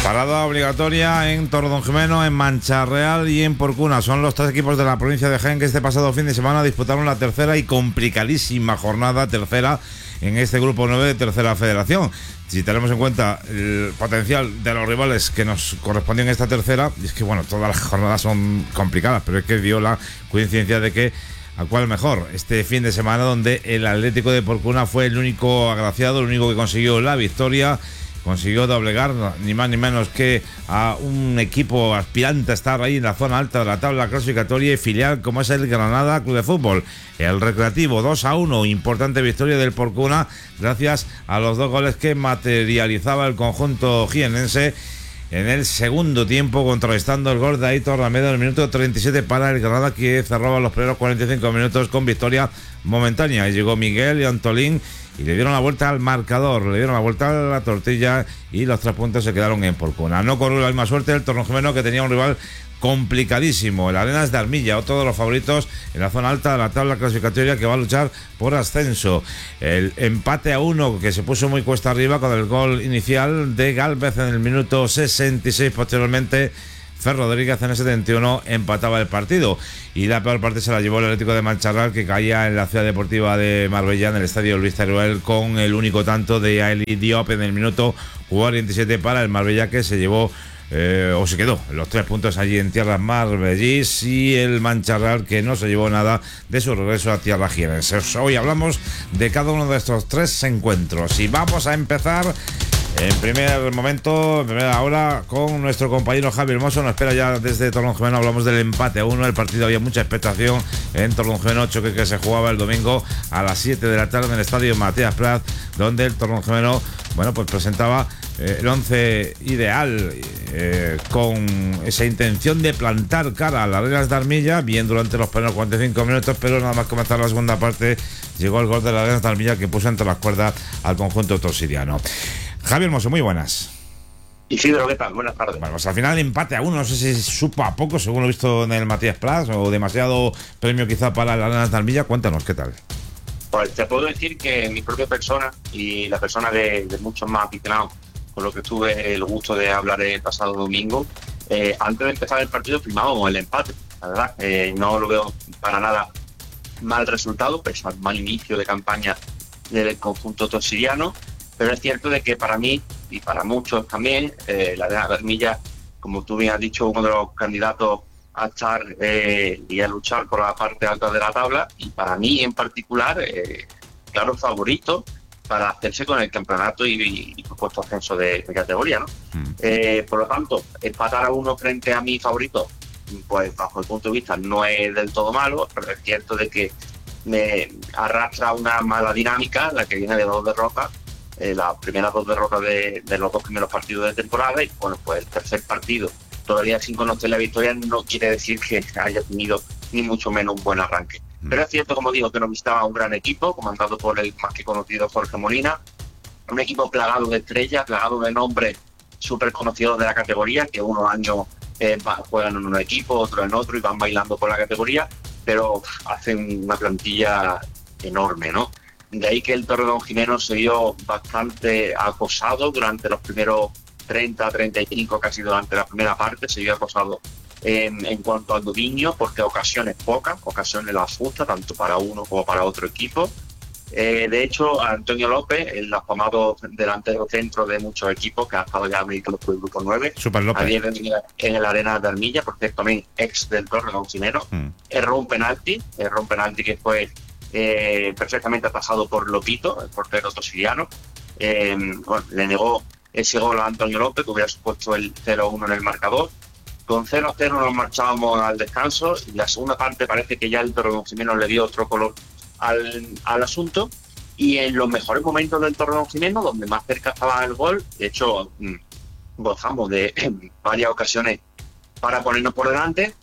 Parada obligatoria en Torredonjimeno, en Mancha Real y en Porcuna. Son los tres equipos de la provincia de Jaén que este pasado fin de semana disputaron la tercera y complicadísima jornada tercera en este grupo 9 de Tercera Federación. Si tenemos en cuenta el potencial de los rivales que nos corresponden en esta tercera, y es que bueno, todas las jornadas son complicadas, pero es que dio la coincidencia de que a cuál mejor este fin de semana, donde el Atlético de Porcuna fue el único agraciado, el único que consiguió la victoria. Consiguió doblegar ni más ni menos que a un equipo aspirante a estar ahí en la zona alta de la tabla clasificatoria y filial como es el Granada Club de Fútbol. El Recreativo 2-1, importante victoria del Porcuna gracias a los dos goles que materializaba el conjunto jienense en el segundo tiempo, contrarrestando el gol de Aitor Ramedo en el minuto 37 para el Granada, que cerraba los primeros 45 minutos con victoria momentánea. Y llegó Miguel y Antolín y le dieron la vuelta al marcador, le dieron la vuelta a la tortilla y los 3 puntos se quedaron en Porcuna. No corrió la misma suerte el Torredonjimeno, que tenía un rival complicadísimo, el Arenas de Armilla, otro de los favoritos en la zona alta de la tabla clasificatoria, que va a luchar por ascenso. El empate a 1 que se puso muy cuesta arriba con el gol inicial de Gálvez en el minuto 66. Posteriormente Fer Rodríguez en el 71 empataba el partido, y la peor parte se la llevó el Atlético de Mancha Real, que caía en la ciudad deportiva de Marbella, en el estadio Luis Teruel, con el único tanto de Aeli Diop en el minuto 47 para el Marbella, que se llevó o se quedó los 3 puntos allí en tierras marbellís, y el Mancha Real, que no se llevó nada de su regreso a tierra jienense. Hoy hablamos de cada uno de estos 3 encuentros y vamos a empezar en primer momento, en primera hora, con nuestro compañero Javi Hermoso. Nos espera ya desde Torredonjimeno. Hablamos del empate a 1. El partido, había mucha expectación en Torredonjimeno, choque que se jugaba el domingo a las 7 de la tarde en el estadio Matías Prats, donde el Torredonjimeno, bueno, pues presentaba el 11 ideal, con esa intención de plantar cara a las Arenas de Armilla, bien durante los primeros 45 minutos, pero nada más comenzar la segunda parte llegó el gol de las Arenas de Armilla, que puso entre las cuerdas al conjunto tosiriano. Javier Hermoso, muy buenas. Isidro, ¿qué tal? Buenas tardes. Bueno, pues al final empate a 1, no sé si supo a poco, según lo visto en el Matías Prats, o demasiado premio quizá para las Arenas de Armilla. Cuéntanos, ¿qué tal? Pues te puedo decir que mi propia persona y la persona de muchos más aficionados con los que tuve el gusto de hablar el pasado domingo, antes de empezar el partido firmábamos el empate, la verdad. No lo veo para nada mal resultado, pese al mal inicio de campaña del conjunto tosiriano. Pero es cierto de que para mí, y para muchos también, la Arena de Armilla, como tú bien has dicho, uno de los candidatos a estar y a luchar por la parte alta de la tabla, y para mí en particular, claro, favorito para hacerse con el campeonato y puesto ascenso de categoría, ¿no? Por lo tanto, empatar a 1 frente a mi favorito, pues bajo el punto de vista no es del todo malo, pero es cierto de que me arrastra una mala dinámica, la que viene de 2 derrotas. Las primeras 2 derrotas de los 2 primeros partidos de temporada, y bueno, pues el tercer partido todavía sin conocer la victoria no quiere decir que haya tenido ni mucho menos un buen arranque. Pero es cierto, como digo, que nos visitaba un gran equipo comandado por el más que conocido Jorge Molina, un equipo plagado de estrellas, plagado de nombres súper conocidos de la categoría, que unos años juegan en un equipo, otros en otro, y van bailando por la categoría, pero hacen una plantilla enorme, ¿no? De ahí que el Torredonjimeno se vio bastante acosado durante los primeros 30-35, casi durante la primera parte, se vio acosado en cuanto al dominio, porque ocasiones pocas, ocasiones las justas, tanto para uno como para otro equipo. De hecho, Antonio López, el afamado delantero centro de muchos equipos, que ha estado ya militando por el grupo 9, Super López, en el Arena de Armilla, por cierto, también ex del Torredonjimeno, erró un penalti que fue perfectamente atajado por Lopito, el portero tosiriano. Bueno, le negó ese gol a Antonio López, que hubiera supuesto el 0-1 en el marcador. Con 0-0 nos marchábamos al descanso, y la segunda parte parece que ya el Torredonjimeno le dio otro color al asunto, y en los mejores momentos del Torredonjimeno, donde más cerca estaba el gol, de hecho gozamos de varias ocasiones para ponernos por delante.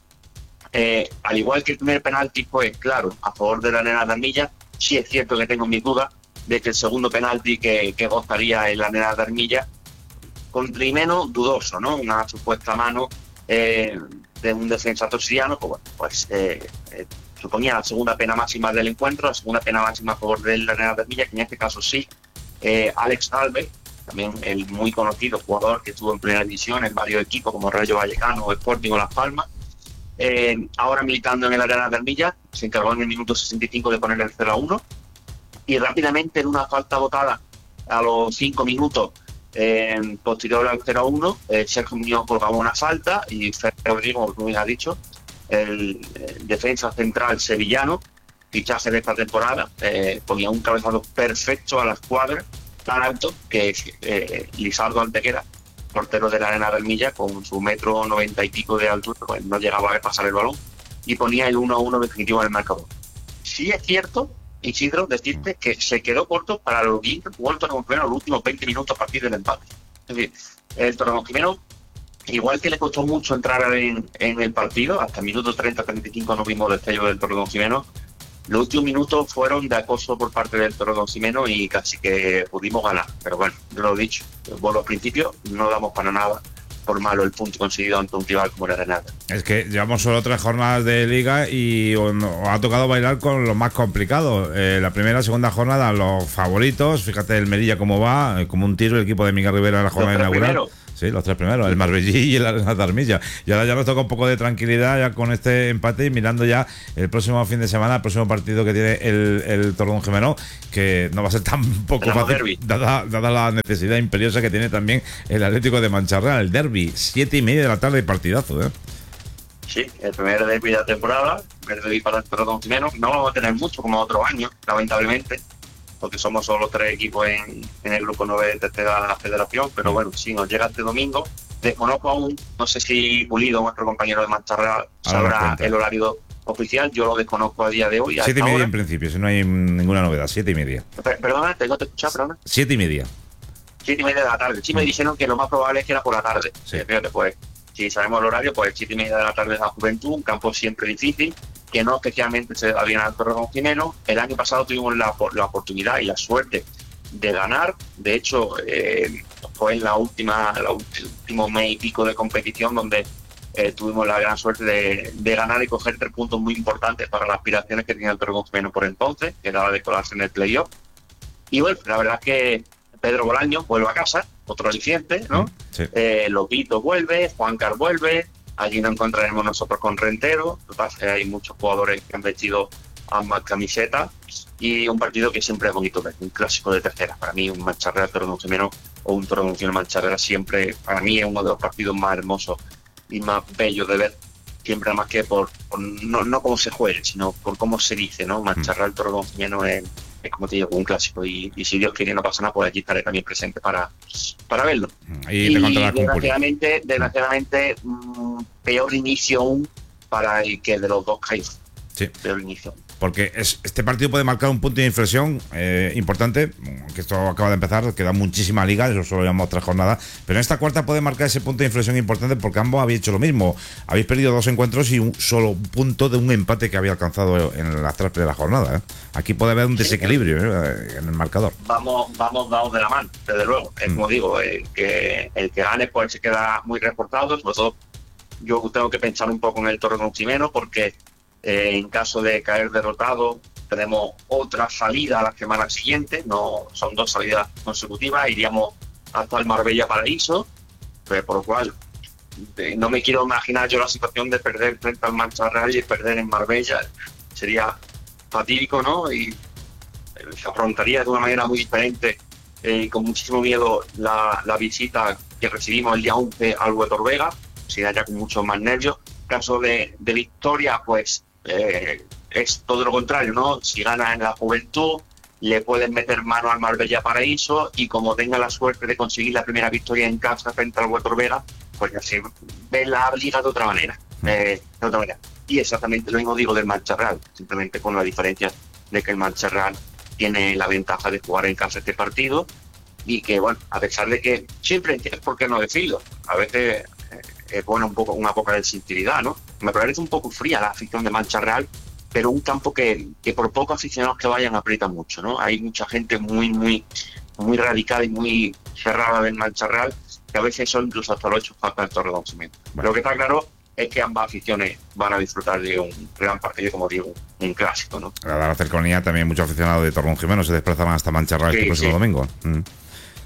Al igual que el primer penalti fue claro a favor de la Arena de Armilla, sí es cierto que tengo mis dudas de que el segundo penalti que gozaría en la Arena de Armilla, con menos dudoso, ¿no? Una supuesta mano de un defensa tosiriano, pues suponía la segunda pena máxima del encuentro, la segunda pena máxima a favor de la Arena de Armilla, que en este caso sí, Alex Alves, también el muy conocido jugador que estuvo en primera división en varios equipos como Rayo Vallecano o Sporting o Las Palmas. Ahora militando en el Arena de Armilla, se encargó en el minuto 65 de poner el 0-1 y rápidamente en una falta botada a los 5 minutos posterior al 0-1, Sergio Muñoz colgaba una falta y Rodrigo, como ya ha dicho, el defensa central sevillano, fichaje de esta temporada, ponía un cabezazo perfecto a la escuadra, tan alto que Lisardo Antequera, portero de la Arena del Milla, con su 1,90 y pico de altura, pues no llegaba a pasar el balón y ponía el 1-1 definitivo en el marcador. Sí es cierto, Isidro, decirte que se quedó corto para los Torredonjimeno los últimos 20 minutos a partir del empate. Es decir, el Torredonjimeno, igual que le costó mucho entrar en el partido, hasta el minuto 30-35 no vimos destello del Torredonjimeno. Los últimos minutos fueron de acoso por parte del Torredonjimeno y casi que pudimos ganar. Pero bueno, yo lo he dicho, por los principios no damos para nada por malo el punto conseguido ante un rival como la Granada. Es que llevamos solo 3 jornadas de liga y os ha tocado bailar con lo más complicado. La primera, segunda jornada, los favoritos. Fíjate el Melilla cómo va, como un tiro el equipo de Miguel Rivera en la jornada inaugural. Sí, los 3 primeros, el Marbellí y el Arena de Armilla. Y ahora ya nos toca un poco de tranquilidad ya con este empate y mirando ya el próximo fin de semana, el próximo partido que tiene el Torredonjimeno, que no va a ser tan poco fácil, dada la necesidad imperiosa que tiene también el Atlético de Mancharreal, el derbi, 7:30 de la tarde, partidazo, ¿eh? Sí, el primer derbi de la temporada, el primer derbi para el Torredonjimeno. No vamos a tener mucho como otros años, lamentablemente, porque somos solo 3 equipos en el grupo 9 de tercera federación, pero bueno, sí, nos llega este domingo. Desconozco aún, no sé si Pulido, nuestro compañero de Mancharreal, sabrá el horario oficial. Yo lo desconozco a día de hoy. 7:30 en principio, si no hay ninguna novedad, 7:30. Perdona, tengo que escuchar, perdona. 7:30. 7:30 de la tarde. Sí, me dijeron que lo más probable es que era por la tarde. Sí. Fíjate, pues, si sabemos el horario, pues 7:30 de la tarde es la Juventud, un campo siempre difícil, que no especialmente se da bien al Torredonjimeno. El año pasado tuvimos la oportunidad y la suerte de ganar. De hecho, fue en el último mes y pico de competición donde tuvimos la gran suerte de ganar y coger 3 puntos muy importantes para las aspiraciones que tenía el Torredonjimeno por entonces, que era la de colarse en el playoff. Y bueno, la verdad es que Pedro Bolaño vuelve a casa, otro aliciente, ¿no? Sí. Lopito vuelve, Juancar vuelve. Allí nos encontraremos nosotros con Rentero. Hay muchos jugadores que han vestido ambas camisetas y un partido que siempre es bonito ver, un clásico de tercera. Para mí un Mancharreal Torredonjimeno o un Torredonjimeno Mancharreal siempre, para mí es uno de los partidos más hermosos y más bellos de ver, siempre más que por no cómo se juegue, sino por cómo se dice, ¿no? Mancharreal Torredonjimeno es como te digo, un clásico y si Dios quiere no pasa nada, pues allí estaré también presente para verlo. Y desgraciadamente peor inicio aún para el que de los dos caídos. Sí. Peor inicio. Porque este partido puede marcar un punto de inflexión importante, que esto acaba de empezar, queda muchísima liga, eso solo llevamos 3 jornadas, pero en esta cuarta puede marcar ese punto de inflexión importante porque ambos habéis hecho lo mismo, habéis perdido 2 encuentros y un solo punto de un empate que había alcanzado en las 3 primeras jornadas, ¿eh? Aquí puede haber un desequilibrio en el marcador. Vamos dados de la mano, desde luego. Es como digo, el que gane pues se queda muy reportado, sobre todo yo tengo que pensar un poco en el Torredonjimeno porque en caso de caer derrotado tenemos otra salida a la semana siguiente, no son 2 salidas consecutivas, iríamos hasta el Marbella Paraíso, por lo cual no me quiero imaginar yo la situación de perder frente al Mancharreal y perder en Marbella, sería fatídico, ¿no? Y se afrontaría de una manera muy diferente, con muchísimo miedo la visita que recibimos el día 11 al Huetor Vega, sería ya con muchos más nervios. Caso de victoria, pues es todo lo contrario, ¿no? Si ganas en la Juventud, le pueden meter mano al Marbella Paraíso y como tenga la suerte de conseguir la primera victoria en casa frente al Huetor Vega, pues ya se ve la liga de otra manera. Y exactamente lo mismo digo del Mancharreal, simplemente con la diferencia de que el Mancharreal tiene la ventaja de jugar en casa este partido y que, bueno, a pesar de que siempre entiendes por qué no decirlo, a veces pone una poca de sensibilidad, ¿no? Me parece un poco fría la afición de Mancharreal, pero un campo que por pocos aficionados que vayan aprieta mucho, ¿no? Hay mucha gente muy radical y muy cerrada del Mancharreal, que a veces son incluso hasta los hechos falta el Torredonjimeno. Bueno. Lo que está claro es que ambas aficiones van a disfrutar de un gran partido, como digo, un clásico, ¿no? A la cercanía también muchos aficionados de Torredonjimeno se desplazarán hasta Mancharreal este próximo domingo.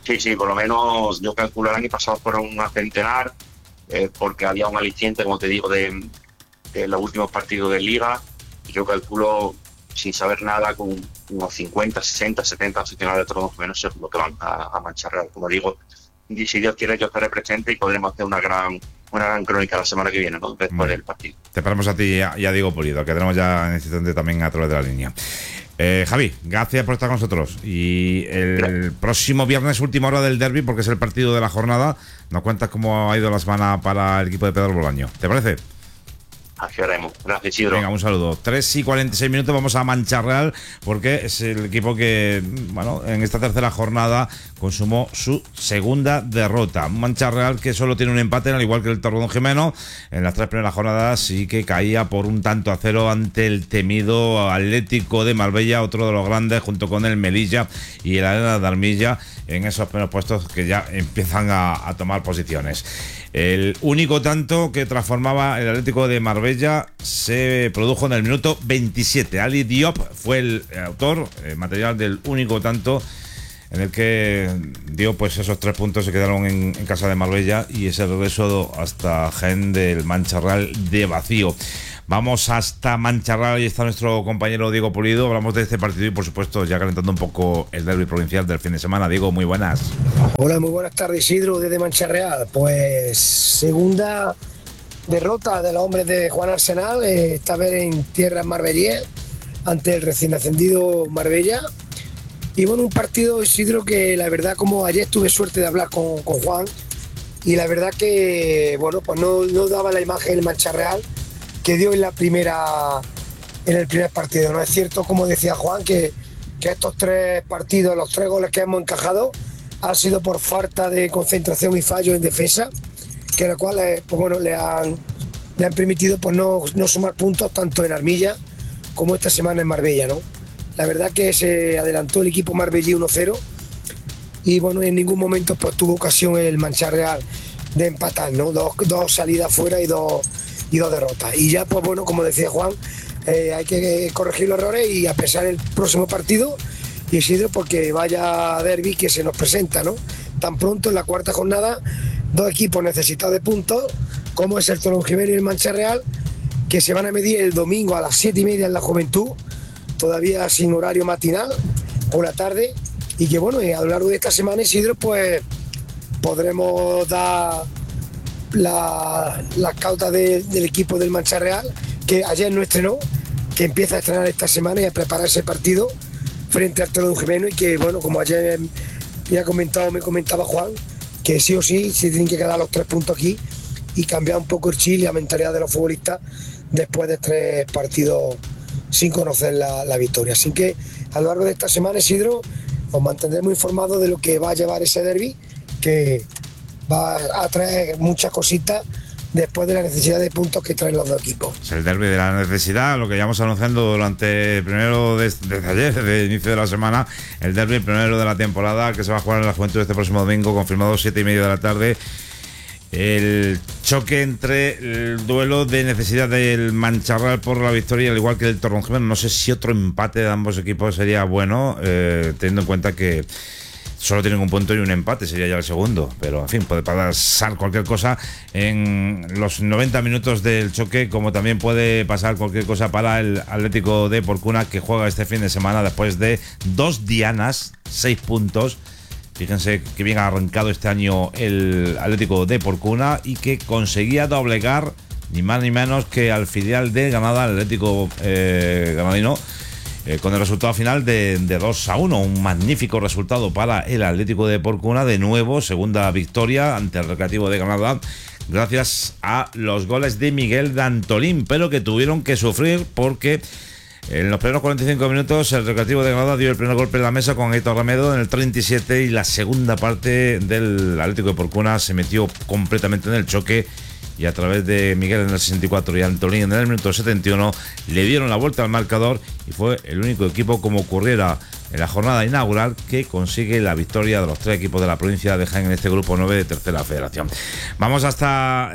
Sí, sí, por lo menos yo calculo el año pasado fueron una centenar, porque había un aliciente, como te digo, de los últimos partidos de Liga. Yo calculo, sin saber nada, con unos 50, 60, 70 aficionados de todos los menos seguro que van a Mancharreal. Como digo, y si Dios quiere, yo estaré presente y podremos hacer una gran crónica la semana que viene, ¿no? Después del partido. Te esperamos a ti y a Diego Pulido, que tenemos ya en este instante también a través de la línea. Javi, gracias por estar con nosotros. Y el próximo viernes, última hora del derbi, porque es el partido de la jornada, nos cuentas cómo ha ido la semana para el equipo de Pedro Bolaño. ¿Te parece? Así haremos. Gracias, Isidro. Venga, un saludo. 3:46, vamos a Mancharreal, porque es el equipo que, bueno, en esta tercera jornada consumó su segunda derrota. Un Mancharreal que solo tiene un empate, al igual que el Torredonjimeno. En las 3 primeras jornadas sí que caía por 1-0 ante el temido Atlético de Marbella, otro de los grandes, junto con el Melilla y el Arena de Armilla, en esos primeros puestos que ya empiezan a tomar posiciones. El único tanto que transformaba el Atlético de Marbella se produjo en el minuto 27. Ali Diop fue el autor material del único tanto, en el que dio pues esos 3 puntos, se quedaron en casa de Marbella, y ese regreso hasta Jaén del Mancharreal de vacío. Vamos hasta Mancharreal y está nuestro compañero Diego Pulido. Hablamos de este partido y, por supuesto, ya calentando un poco el derbi provincial del fin de semana. Diego, muy buenas. Hola, muy buenas tardes, Isidro, desde Mancharreal. Pues segunda derrota de los hombres de Juan Arsenal, esta vez en tierras marbellíes, ante el recién ascendido Marbella. Y bueno, un partido, Isidro, que la verdad, como ayer tuve suerte de hablar con Juan, y la verdad que, bueno, pues no daba la imagen el Mancharreal que dio en el primer partido. No es cierto, como decía Juan, que estos 3 partidos, los 3 goles que hemos encajado, han sido por falta de concentración y fallo en defensa, que lo cual pues bueno, le han permitido pues no sumar puntos tanto en Armilla como esta semana en Marbella, ¿no? La verdad que se adelantó el equipo marbellí 1-0, y bueno, en ningún momento pues tuvo ocasión el Mancharreal de empatar, ¿no? Dos salidas fuera y dos derrotas. Y ya, pues bueno, como decía Juan, hay que corregir los errores y a pesar del próximo partido, Isidro, porque vaya derbi que se nos presenta, ¿no? Tan pronto en la cuarta jornada, 2 equipos necesitados de puntos, como es el Torredonjimeno y el Mancharreal, que se van a medir el domingo a las 7:30 en la Juventud, todavía sin horario matinal, por la tarde, y que bueno, a lo largo de esta semana, Isidro, pues podremos dar las cautas del equipo del Mancharreal, que ayer no estrenó, que empieza a estrenar esta semana y a preparar ese partido frente al Torredonjimeno, y que bueno, como ayer me comentaba Juan, que sí o sí se tienen que quedar los 3 puntos aquí y cambiar un poco el chile y la mentalidad de los futbolistas después de 3 partidos sin conocer la victoria. Así que a lo largo de esta semana, Isidro, os mantendremos informados de lo que va a llevar ese derbi, que va a traer muchas cositas después de la necesidad de puntos que traen los 2 equipos. Es el derbi de la necesidad, lo que llevamos anunciando durante primero desde ayer, desde el inicio de la semana, el derbi primero de la temporada, que se va a jugar en la Juventud este próximo domingo, confirmado 7:30 de la tarde. El choque entre el duelo de necesidad del Mancharreal por la victoria, al igual que el Torredonjimeno. No sé si otro empate de ambos equipos sería bueno, teniendo en cuenta que solo tienen un punto y un empate, sería ya el segundo, pero en fin, puede pasar cualquier cosa en los 90 minutos del choque, como también puede pasar cualquier cosa para el Atlético de Porcuna, que juega este fin de semana después de 2 dianas, 6 puntos. Fíjense que bien ha arrancado este año el Atlético de Porcuna, y que conseguía doblegar ni más ni menos que al filial de Granada, el Atlético granadino, con el resultado final de 2-1. Un magnífico resultado para el Atlético de Porcuna. De nuevo, segunda victoria ante el Recreativo de Granada, gracias a los goles de Miguel D'Antolín, pero que tuvieron que sufrir porque en los primeros 45 minutos el Recreativo de Granada dio el primer golpe en la mesa con Héctor Remedo en el 37, y la segunda parte del Atlético de Porcuna se metió completamente en el choque, y a través de Miguel en el 64 y Antolín en el minuto 71 le dieron la vuelta al marcador, y fue el único equipo, como ocurriera en la jornada inaugural, que consigue la victoria de los 3 equipos de la provincia de Jaén en este grupo 9 de tercera federación. Vamos hasta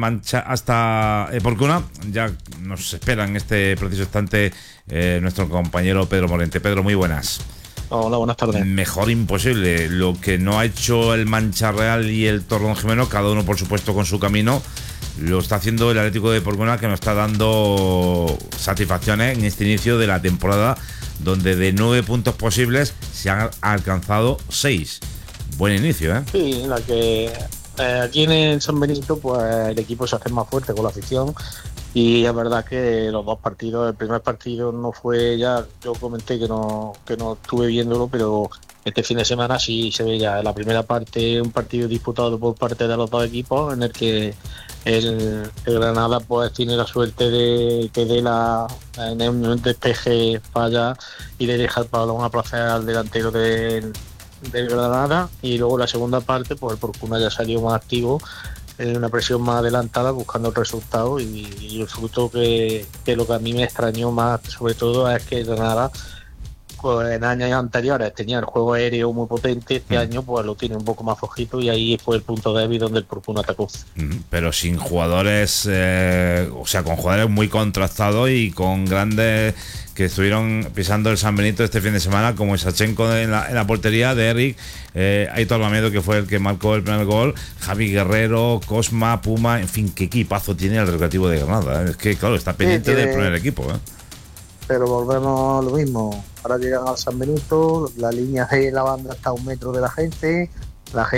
Porcuna. Ya nos espera en este preciso instante nuestro compañero Pedro Morente. Pedro, muy buenas. Hola, buenas tardes. Mejor imposible. Lo que no ha hecho el Mancha Real y el Torredonjimeno, cada uno por supuesto con su camino, lo está haciendo el Atlético de Porcuena, que nos está dando satisfacciones en este inicio de la temporada, donde de 9 puntos posibles se han alcanzado 6. Buen inicio, ¿eh? Sí, la que aquí en el San Benito, pues el equipo se hace más fuerte con la afición. Y es verdad que los dos partidos, el primer partido no fue ya, yo comenté que no estuve viéndolo, pero este fin de semana sí se ve ya en la primera parte un partido disputado por parte de los dos equipos, en el que el Granada pues tiene la suerte de que en un despeje falla y le deja el balón a placer al delantero del Granada, y luego la segunda parte pues el Porcuna ya salió más activo en una presión más adelantada buscando el resultado, y el fruto que lo que a mí me extrañó más sobre todo es que Granada pues en años anteriores tenía el juego aéreo muy potente, este año pues lo tiene un poco más flojito, y ahí fue el punto débil donde el Porcuna atacó. Pero sin jugadores, o sea, con jugadores muy contrastados y con grandes que estuvieron pisando el San Benito este fin de semana, como Sachenko en la portería de Eric, Aitor Lamedo, que fue el que marcó el primer gol, Javi Guerrero, Cosma, Puma, en fin, qué equipazo tiene el Recreativo de Granada, ¿eh? Es que claro, está pendiente del primer equipo, ¿eh? Pero volvemos a lo mismo, ahora llegan al San Benito, la línea de la banda está a 1 metro de la gente